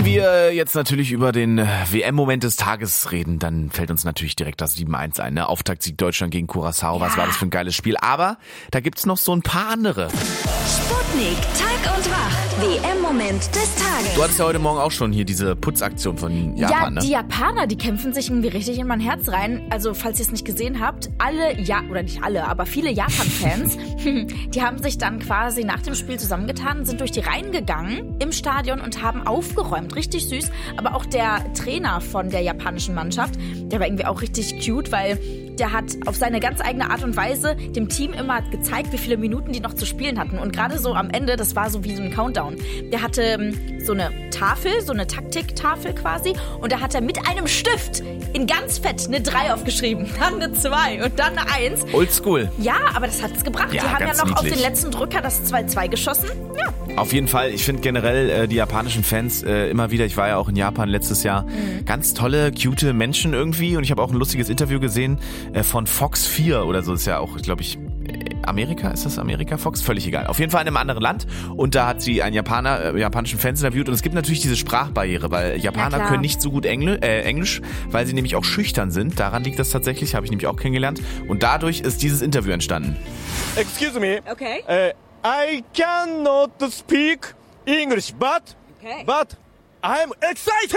wir jetzt natürlich über den WM-Moment des Tages reden, dann fällt uns natürlich direkt das 7-1 ein. Ne? Auftaktsieg Deutschland gegen Curaçao. Was war das für ein geiles Spiel? Aber da gibt's noch so ein paar andere. Sputnik, Tag und Wach. WM-Moment des Tages. Du hattest ja heute Morgen auch schon hier diese Putzaktion von Japan, ne? Ja, die Japaner, die kämpfen sich irgendwie richtig in mein Herz rein. Also, falls ihr es nicht gesehen habt, oder nicht alle, aber viele Japan-Fans, die haben sich dann quasi nach dem Spiel zusammengetan, sind durch die Reihen gegangen im Stadion und haben aufgeräumt. Richtig süß. Aber auch der Trainer von der japanischen Mannschaft, der war irgendwie auch richtig cute, weil der hat auf seine ganz eigene Art und Weise dem Team immer gezeigt, wie viele Minuten die noch zu spielen hatten. Und gerade so am Ende, das war so wie so ein Countdown. Der hatte so eine Tafel, so eine Taktiktafel quasi. Und da hat er mit einem Stift in ganz fett eine 3 aufgeschrieben, dann eine 2 und dann eine 1. Oldschool. Ja, aber das hat's gebracht. Ja, die haben ja noch niedlich. auf den letzten Drücker das 2-2 geschossen. Ja. Auf jeden Fall. Ich finde generell die japanischen Fans immer wieder, ich war ja auch in Japan letztes Jahr, ganz tolle, cute Menschen irgendwie. Und ich habe auch ein lustiges Interview gesehen von Fox 4 oder so. Das ist ja auch, glaube ich, Amerika? Ist das Amerika? Fox? Völlig egal. Auf jeden Fall in einem anderen Land. Und da hat sie einen japanischen Fans interviewt. Und es gibt natürlich diese Sprachbarriere, weil Japaner können nicht so gut Englisch, weil sie nämlich auch schüchtern sind. Daran liegt das tatsächlich, habe ich nämlich auch kennengelernt. Und dadurch ist dieses Interview entstanden. Excuse me. Okay. I cannot speak English, but I'm excited!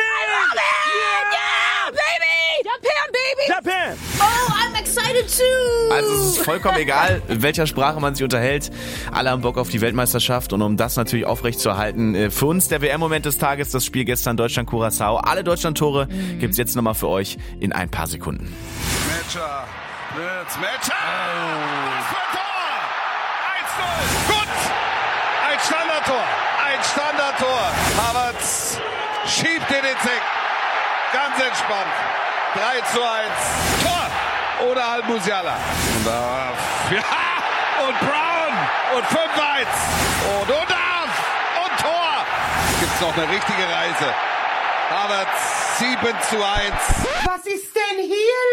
Yeah, baby! Japan, baby! Japan! Oh, I'm excited too! Also es ist vollkommen egal, in welcher Sprache man sich unterhält. Alle haben Bock auf die Weltmeisterschaft. Und um das natürlich aufrechtzuerhalten, für uns der WM-Moment des Tages, das Spiel gestern Deutschland-Curaçao. Alle Deutschland-Tore gibt's jetzt nochmal für euch in ein paar Sekunden. Metscher. Was für Tor! 1-0. Gut! Ein Standardtor. Ein Standardtor. Havertz schiebt den Eck. Ganz entspannt. 3-1. Tor! Oder halt Musiala. Und Brown. Und 5-1. Und Tor. Gibt's noch eine richtige Reise. Havertz 7-1. Was ist denn hier